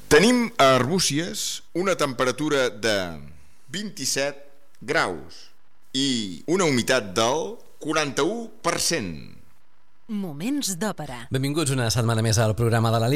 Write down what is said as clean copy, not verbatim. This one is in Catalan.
Tenim a Arbúcies una temperatura de 27 graus i una humitat del 41%. Moments d'òpera. Benvinguts una setmana més al programa de la